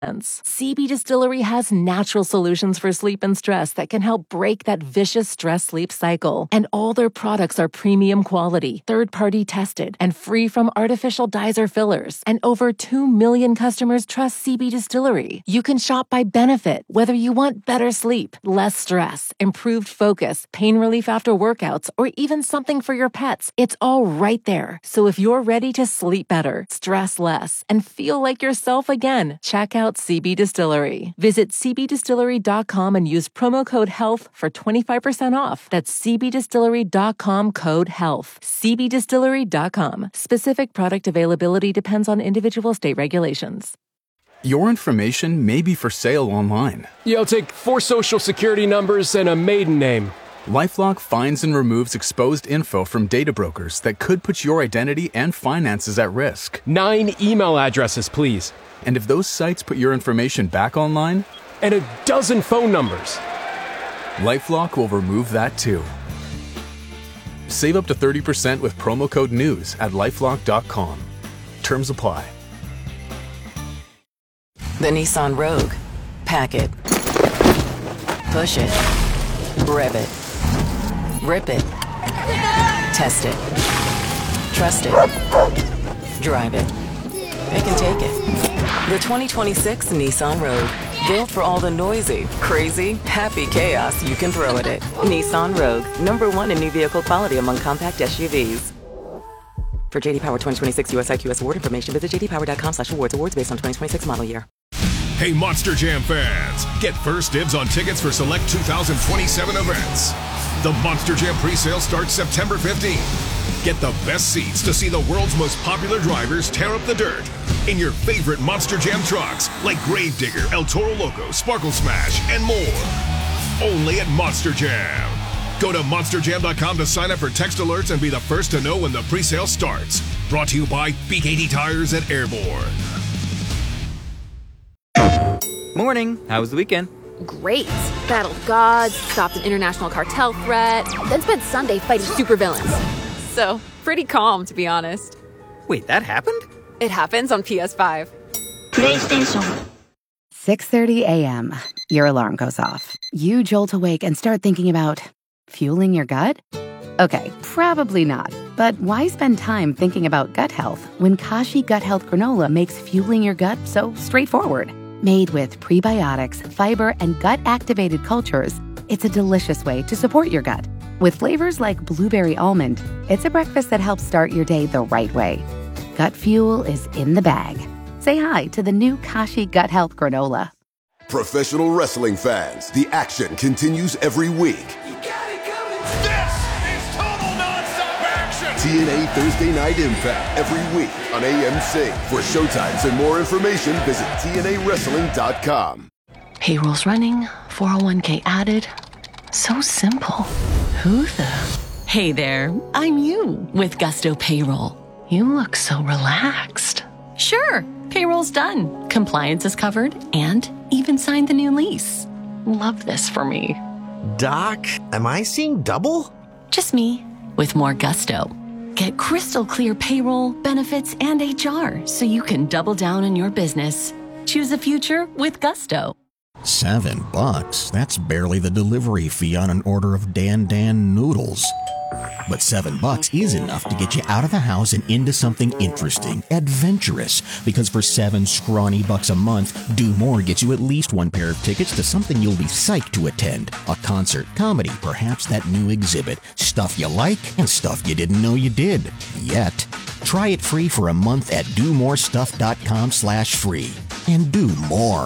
CB Distillery has natural solutions for sleep and stress that can help break that vicious stress-sleep cycle. And all their products are premium quality, third-party tested, and free from artificial dyes or fillers. And over 2 million customers trust CB Distillery. You can shop by benefit, whether you want better sleep, less stress, improved focus, pain relief after workouts, or even something for your pets. It's all right there. So if you're ready to sleep better, stress less, and feel like yourself again, check out CB Distillery. Visit cbdistillery.com and use promo code HEALTH for 25% off. That's cbdistillery.com, code HEALTH. cbdistillery.com. Specific product availability depends on individual state regulations. Your information may be for sale online. Yeah, I'll take 4 social security numbers and a maiden name. LifeLock finds and removes exposed info from data brokers that could put your identity and finances at risk. 9 email addresses, please. And if those sites put your information back online? And a dozen phone numbers. LifeLock will remove that too. Save up to 30% with promo code NEWS at LifeLock.com. Terms apply. The Nissan Rogue. Pack it. Push it. Rev it. Rip it. Test it. Trust it. Drive it. It can take it. The 2026 Nissan Rogue. Built for all the noisy, crazy, happy chaos you can throw at it. Nissan Rogue. #1 in new vehicle quality among compact SUVs. For JD Power 2026 US IQS award information, visit jdpower.com/awards. Awards based on 2026 model year. Hey, Monster Jam fans! Get first dibs on tickets for select 2027 events. The Monster Jam presale starts September 15th. Get the best seats to see the world's most popular drivers tear up the dirt in your favorite Monster Jam trucks like Gravedigger, El Toro Loco, Sparkle Smash, and more. Only at Monster Jam. Go to monsterjam.com to sign up for text alerts and be the first to know when the presale starts. Brought to you by BKT Tires and Airborne. Morning. How was the weekend? Great. Battled gods, stopped an international cartel threat, then spent Sunday fighting supervillains. So, pretty calm, to be honest. Wait, that happened? It happens on PS5. PlayStation. 6:30 a.m. Your alarm goes off. You jolt awake and start thinking about fueling your gut? Okay, probably not. But why spend time thinking about gut health when Kashi Gut Health Granola makes fueling your gut so straightforward? Made with prebiotics, fiber, and gut-activated cultures, it's a delicious way to support your gut. With flavors like blueberry almond, it's a breakfast that helps start your day the right way. Gut fuel is in the bag. Say hi to the new Kashi Gut Health Granola. Professional wrestling fans, the action continues every week. This is total non-stop action! TNA Thursday Night Impact every week on AMC. For showtimes and more information, visit TNAWrestling.com. Payroll's running, 401k added. So simple. Who the? Hey there, I'm you with Gusto Payroll. You look so relaxed. Sure, payroll's done. Compliance is covered and even signed the new lease. Love this for me. Doc, am I seeing double? Just me with more gusto. Get crystal clear payroll, benefits, and HR so you can double down on your business. Choose a future with Gusto. $7? That's barely the delivery fee on an order of Dan noodles. But $7 is enough to get you out of the house and into something interesting, adventurous. Because for 7 scrawny bucks a month, Do More gets you at least 1 pair of tickets to something you'll be psyched to attend. A concert, comedy, perhaps that new exhibit. Stuff you like and stuff you didn't know you did. Yet. Try it free for a month at domorestuff.com/free. And do more.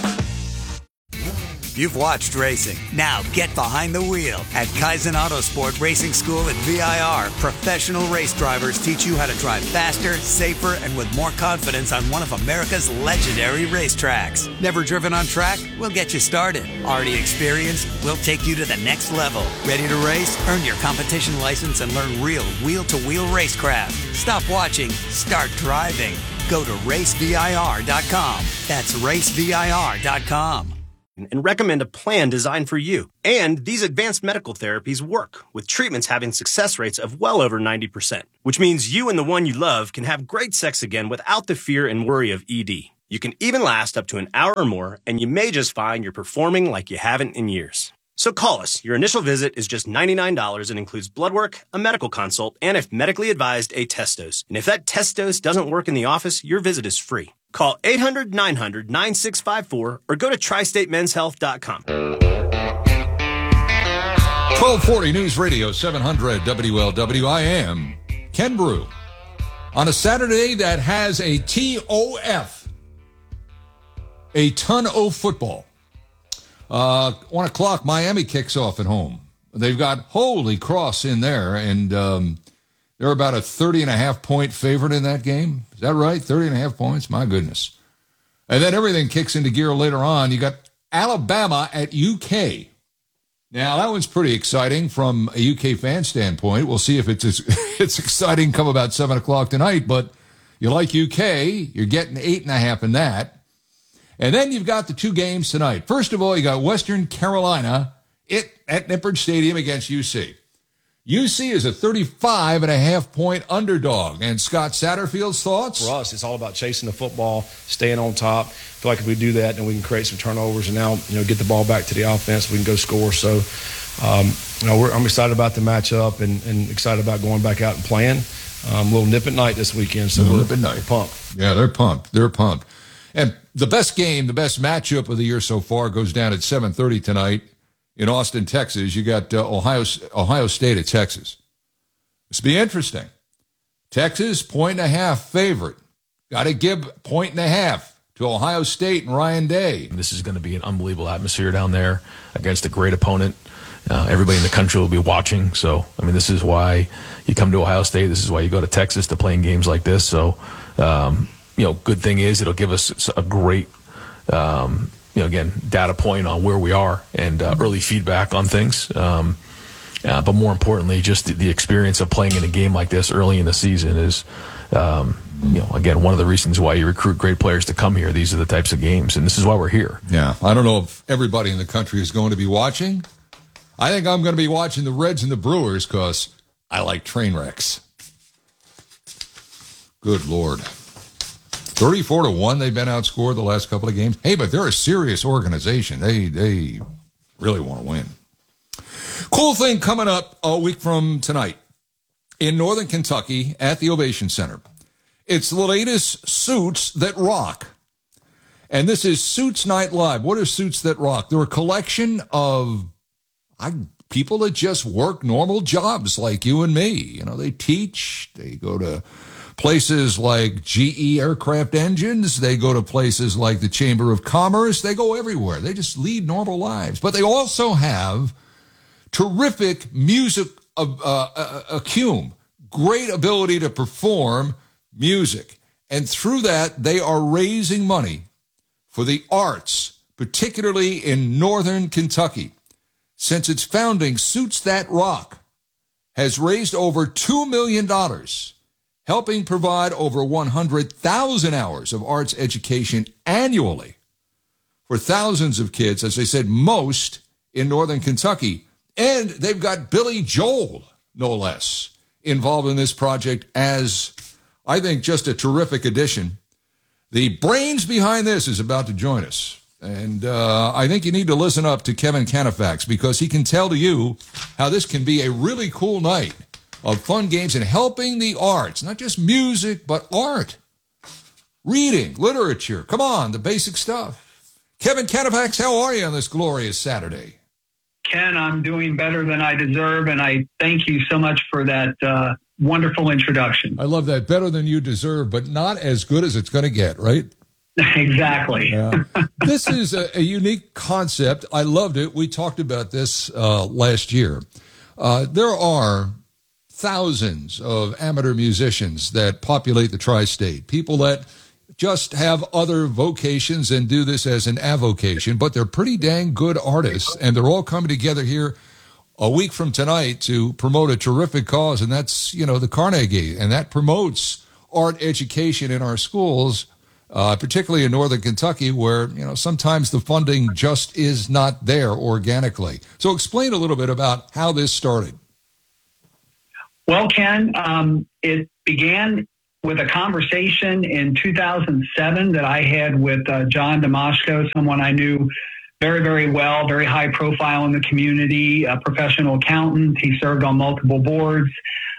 You've watched racing. Now get behind the wheel. At Kaizen Autosport Racing School at VIR, professional race drivers teach you how to drive faster, safer, and with more confidence on one of America's legendary racetracks. Never driven on track? We'll get you started. Already experienced? We'll take you to the next level. Ready to race? Earn your competition license and learn real wheel-to-wheel racecraft. Stop watching. Start driving. Go to racevir.com. That's racevir.com. And recommend a plan designed for you. And these advanced medical therapies work, with treatments having success rates of well over 90%, which means you and the one you love can have great sex again without the fear and worry of ED. You can even last up to an hour or more, and you may just find you're performing like you haven't in years. So call us. Your initial visit is just $99 and includes blood work, a medical consult, and if medically advised, a test dose. And if that test dose doesn't work in the office, your visit is free. Call 800-900-9654 or go to tristatemenshealth.com. 1240 News Radio 700 WLW. I am Ken Brew. On a Saturday that has a TOF, a ton of football. 1 o'clock, Miami kicks off at home. They've got Holy Cross in there, and they're about a 30.5-point favorite in that game. Is that right? 30.5 points? My goodness. And then everything kicks into gear later on. You got Alabama at UK. Now, that one's pretty exciting from a UK fan standpoint. We'll see if it's exciting come about 7 o'clock tonight, but you like UK, you're getting 8.5 in that. And then you've got the two games tonight. First of all, you got Western Carolina at Nippert Stadium against UC. UC is a 35.5-point underdog. And Scott Satterfield's thoughts? For us, it's all about chasing the football, staying on top. I feel like if we do that, then we can create some turnovers and now, get the ball back to the offense. We can go score. So, I'm excited about the matchup and excited about going back out and playing. A little nip at night this weekend. So we're pumped. Yeah, they're pumped. They're pumped. And the best game, the best matchup of the year so far goes down at 7:30 tonight in Austin, Texas. You got Ohio State at Texas. This will be interesting. Texas, 1.5 favorite. Got to give 1.5 to Ohio State and Ryan Day. This is going to be an unbelievable atmosphere down there against a great opponent. Everybody in the country will be watching. So, this is why you come to Ohio State. This is why you go to Texas to play in games like this. So, good thing is it'll give us a great, again, data point on where we are and early feedback on things. But more importantly, just the experience of playing in a game like this early in the season is, again, one of the reasons why you recruit great players to come here. These are the types of games, and this is why we're here. Yeah, I don't know if everybody in the country is going to be watching. I think I'm going to be watching the Reds and the Brewers because I like train wrecks. Good Lord. 34-1, they've been outscored the last couple of games. Hey, but they're a serious organization. They really want to win. Cool thing coming up a week from tonight in Northern Kentucky at the Ovation Center. It's the latest Suits That Rock. And this is Suits Night Live. What are Suits That Rock? They're a collection of people that just work normal jobs like you and me. They teach, they go to places like GE Aircraft Engines. They go to places like the Chamber of Commerce. They go everywhere. They just lead normal lives. But they also have terrific music acumen, great ability to perform music. And through that, they are raising money for the arts, particularly in Northern Kentucky. Since its founding, Suits That Rock has raised over $2 million, helping provide over 100,000 hours of arts education annually for thousands of kids, as I said, most in Northern Kentucky. And they've got Billy Joel, no less, involved in this project as, I think, just a terrific addition. The brains behind this is about to join us. And I think you need to listen up to Kevin Canifax because he can tell to you how this can be a really cool night of fun games and helping the arts, not just music, but art, reading, literature. Come on, the basic stuff. Kevin Canifax, how are you on this glorious Saturday? Ken, I'm doing better than I deserve, and I thank you so much for that wonderful introduction. I love that. Better than you deserve, but not as good as it's going to get, right? Exactly. This is a unique concept. I loved it. We talked about this last year. There are thousands of amateur musicians that populate the tri-state, people that just have other vocations and do this as an avocation, but they're pretty dang good artists, and they're all coming together here a week from tonight to promote a terrific cause, and that's, the Carnegie, and that promotes art education in our schools, particularly in Northern Kentucky, where, sometimes the funding just is not there organically. So explain a little bit about how this started. Well, Ken, it began with a conversation in 2007 that I had with John Damasco, someone I knew very, very well, very high profile in the community, a professional accountant. He served on multiple boards.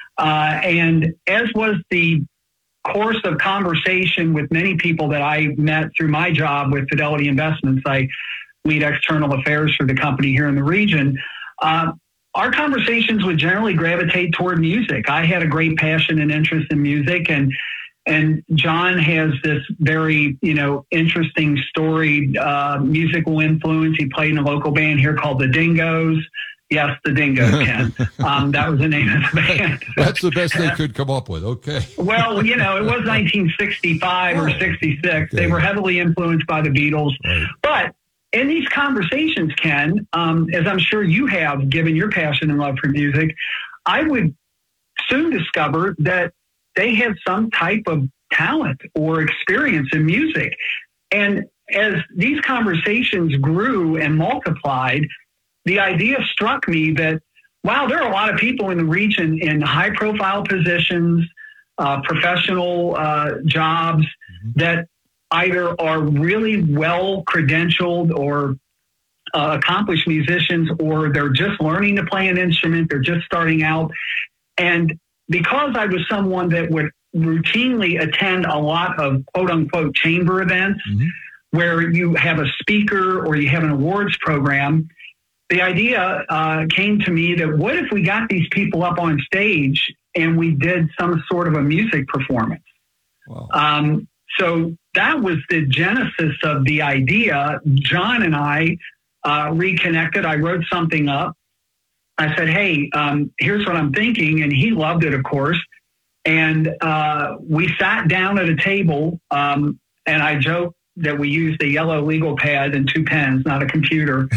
And as was the course of conversation with many people that I met through my job with Fidelity Investments, I lead external affairs for the company here in the region. Our conversations would generally gravitate toward music. I had a great passion and interest in music, and John has this very, interesting storied musical influence. He played in a local band here called the Dingoes. Yes, the Dingoes, Ken. That was the name of the band. That's the best they could come up with. Okay. Well, it was 1965 or 66. Okay. They were heavily influenced by the Beatles. Right. But in these conversations, Ken, as I'm sure you have, given your passion and love for music, I would soon discover that they had some type of talent or experience in music. And as these conversations grew and multiplied, the idea struck me that, wow, there are a lot of people in the region in high-profile positions, professional jobs that either are really well-credentialed or accomplished musicians, or they're just learning to play an instrument, they're just starting out. And because I was someone that would routinely attend a lot of quote-unquote chamber events where you have a speaker or you have an awards program, the idea came to me that what if we got these people up on stage and we did some sort of a music performance? Wow. So that was the genesis of the idea. John and I reconnected. I wrote something up. I said, hey, here's what I'm thinking. And he loved it, of course. And we sat down at a table, and I joked that we used a yellow legal pad and 2 pens, not a computer.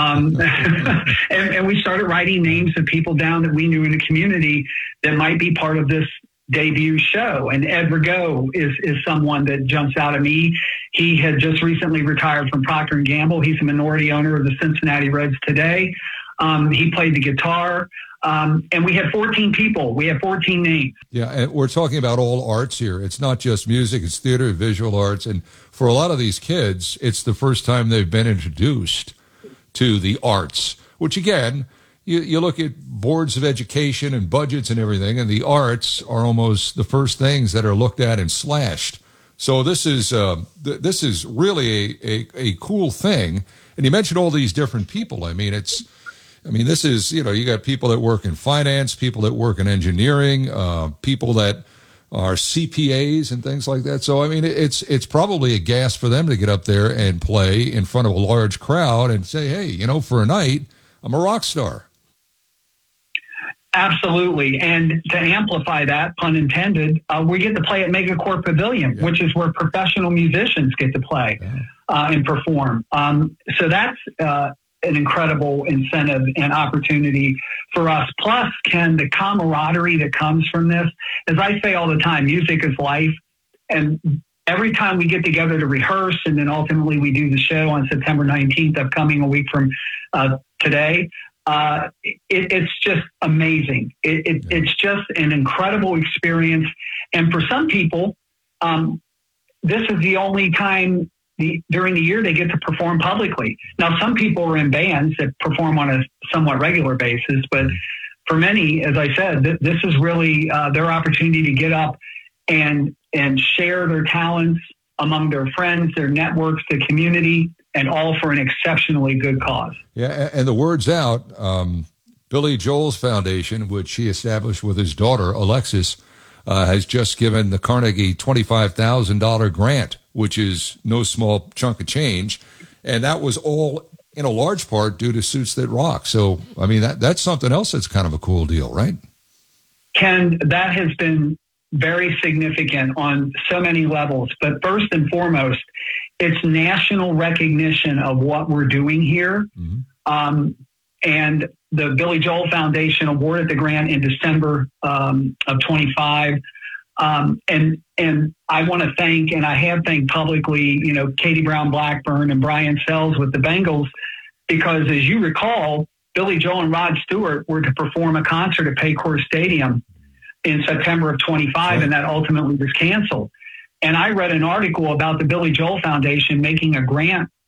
And we started writing names of people down that we knew in the community that might be part of this debut show. And Ed Rigaud is someone that jumps out at me. He had just recently retired from Procter & Gamble. He's a minority owner of the Cincinnati Reds today. He played the guitar. And we had 14 people. We have 14 names. Yeah, and we're talking about all arts here. It's not just music, it's theater, visual arts. And for a lot of these kids, it's the first time they've been introduced to the arts, which again, you look at boards of education and budgets and everything, and the arts are almost the first things that are looked at and slashed. So this is really a cool thing. And you mentioned all these different people. This is, you got people that work in finance, people that work in engineering, people that are CPAs and things like that. So, it's probably a gas for them to get up there and play in front of a large crowd and say, hey, for a night, I'm a rock star. Absolutely. And to amplify that, pun intended, we get to play at Megacorp Pavilion, which is where professional musicians get to play and perform. So that's an incredible incentive and opportunity for us. Plus, Ken, the camaraderie that comes from this, as I say all the time, music is life. And every time we get together to rehearse and then ultimately we do the show on September 19th, upcoming a week from today, it's just amazing. It's just an incredible experience. And for some people, this is the only time during the year they get to perform publicly. Now, some people are in bands that perform on a somewhat regular basis, but for many, as I said, this is really their opportunity to get up and share their talents among their friends, their networks, the community, and all for an exceptionally good cause. Yeah, and the word's out. Billy Joel's foundation, which he established with his daughter, Alexis, has just given the Carnegie $25,000 grant, which is no small chunk of change. And that was all in a large part due to Suits That Rock. So, that's something else that's kind of a cool deal, right? Ken, that has been very significant on so many levels. But first and foremost, it's national recognition of what we're doing here. And the Billy Joel Foundation awarded the grant in December of 25. And I want to thank, and I have thanked publicly, Katie Brown Blackburn and Brian Sells with the Bengals, because as you recall, Billy Joel and Rod Stewart were to perform a concert at Paycor Stadium in September of 25, and that ultimately was canceled. And I read an article about the Billy Joel Foundation making a grant